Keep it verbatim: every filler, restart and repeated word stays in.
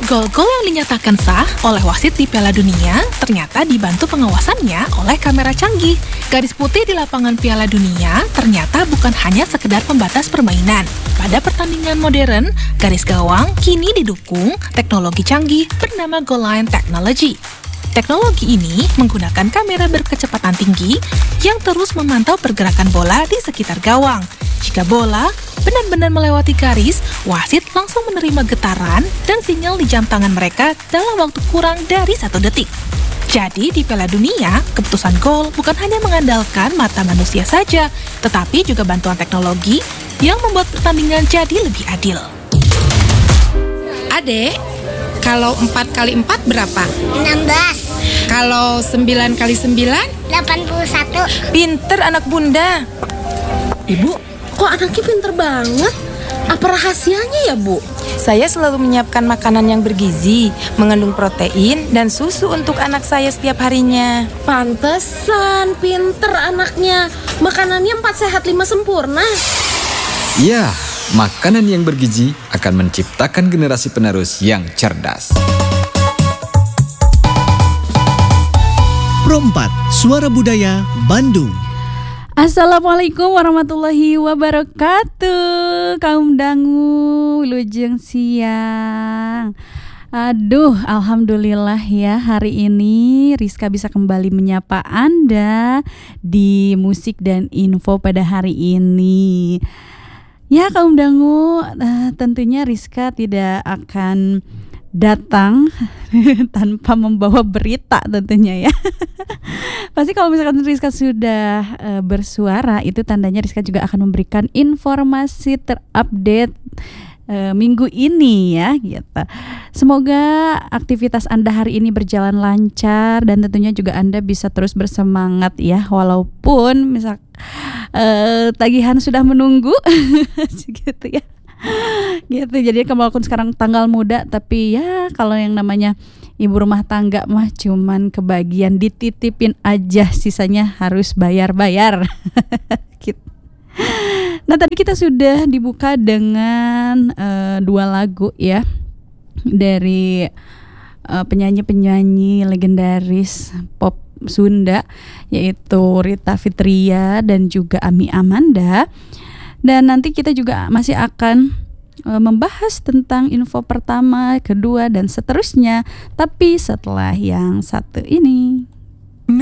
Gol-gol yang dinyatakan sah oleh wasit di Piala Dunia ternyata dibantu pengawasannya oleh kamera canggih. Garis putih di lapangan Piala Dunia ternyata bukan hanya sekedar pembatas permainan. Pada pertandingan modern, garis gawang kini didukung teknologi canggih bernama Goal Line Technology. Teknologi ini menggunakan kamera berkecepatan tinggi yang terus memantau pergerakan bola di sekitar gawang. Jika bola benar-benar melewati garis, wasit langsung menerima getaran dan sinyal di jam tangan mereka dalam waktu kurang dari satu detik. Jadi di Piala Dunia, keputusan gol bukan hanya mengandalkan mata manusia saja, tetapi juga bantuan teknologi yang membuat pertandingan jadi lebih adil. Adek, kalau empat kali empat berapa? enam belas. Kalau sembilan kali sembilan? delapan puluh satu. Pinter anak bunda. Ibu, kok anaknya pinter banget? Apa rahasianya ya, Bu? Saya selalu menyiapkan makanan yang bergizi, mengandung protein dan susu untuk anak saya setiap harinya. Pantesan pinter anaknya. Makanannya empat sehat lima sempurna. Ya, makanan yang bergizi akan menciptakan generasi penerus yang cerdas. Pro empat, Suara Budaya, Bandung. Assalamualaikum warahmatullahi wabarakatuh. Kaum dangu, wilujeng siang. Aduh, alhamdulillah ya, hari ini Rizka bisa kembali menyapa Anda di musik dan info pada hari ini. Ya kaum dangu, uh, tentunya Rizka tidak akan datang tanpa membawa berita tentunya ya. Pasti kalau misalkan Rizka sudah uh, bersuara, itu tandanya Rizka juga akan memberikan informasi terupdate uh, minggu ini ya gitu. Semoga aktivitas Anda hari ini berjalan lancar dan tentunya juga Anda bisa terus bersemangat ya, walaupun misal uh, tagihan sudah menunggu gitu ya. Gitu. Jadi walaupun sekarang tanggal muda, tapi ya kalau yang namanya ibu rumah tangga mah cuman kebagian dititipin aja, sisanya harus bayar-bayar. Gitu. Nah, tadi kita sudah dibuka dengan uh, dua lagu ya dari uh, penyanyi-penyanyi legendaris pop Sunda, yaitu Rita Fitria dan juga Ami Amanda. Dan nanti kita juga masih akan e, membahas tentang info pertama, kedua, dan seterusnya. Tapi setelah yang satu ini.